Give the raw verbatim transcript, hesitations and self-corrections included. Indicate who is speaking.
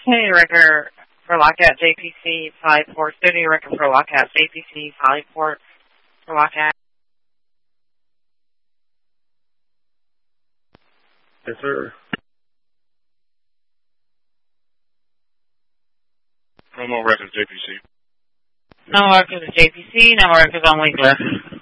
Speaker 1: Hey, record for lockout J P C five four. Studio record for lockout J P C five four for lockout.
Speaker 2: Yes, sir.
Speaker 3: No more records, J P C.
Speaker 1: No records J P C, no records on Winkler.